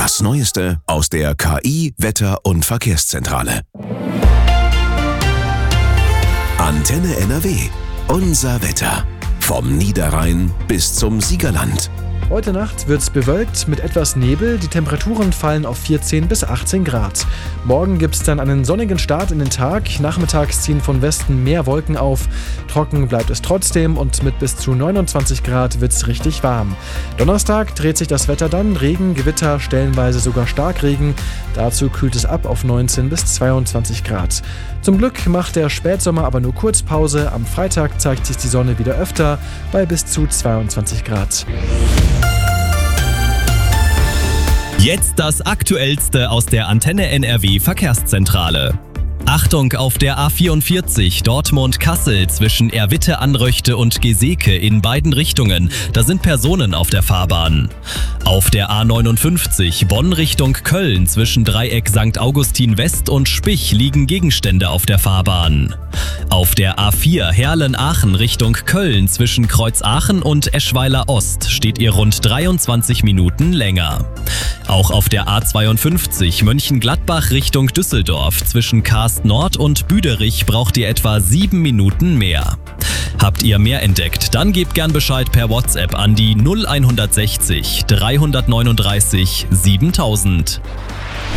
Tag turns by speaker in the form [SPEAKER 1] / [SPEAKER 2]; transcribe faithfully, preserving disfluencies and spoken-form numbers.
[SPEAKER 1] Das Neueste aus der K I, Wetter- und Verkehrszentrale. Antenne N R W. Unser Wetter. Vom Niederrhein bis zum Siegerland.
[SPEAKER 2] Heute Nacht wird es bewölkt mit etwas Nebel. Die Temperaturen fallen auf vierzehn bis achtzehn Grad. Morgen gibt es dann einen sonnigen Start in den Tag. Nachmittags ziehen von Westen mehr Wolken auf. Trocken bleibt es trotzdem und mit bis zu neunundzwanzig Grad wird es richtig warm. Donnerstag dreht sich das Wetter dann. Regen, Gewitter, stellenweise sogar Starkregen. Dazu kühlt es ab auf neunzehn bis zweiundzwanzig Grad. Zum Glück macht der Spätsommer aber nur kurz Pause. Am Freitag zeigt sich die Sonne wieder öfter bei bis zu zweiundzwanzig Grad.
[SPEAKER 3] Jetzt das Aktuellste aus der Antenne N R W Verkehrszentrale. Achtung auf der A vierundvierzig Dortmund-Kassel zwischen Erwitte-Anröchte und Geseke in beiden Richtungen. Da sind Personen auf der Fahrbahn. Auf der A neunundfünfzig Bonn Richtung Köln zwischen Dreieck Sankt Augustin West und Spich liegen Gegenstände auf der Fahrbahn. Auf der A vier Herlen-Aachen Richtung Köln zwischen Kreuz Aachen und Eschweiler Ost steht ihr rund dreiundzwanzig Minuten länger. Auch auf der A zweiundfünfzig Mönchengladbach Richtung Düsseldorf zwischen Karst Nord und Büderich braucht ihr etwa sieben Minuten mehr. Habt ihr mehr entdeckt? Dann gebt gern Bescheid per WhatsApp an die null eins sechzig dreihundertneununddreißig siebentausend.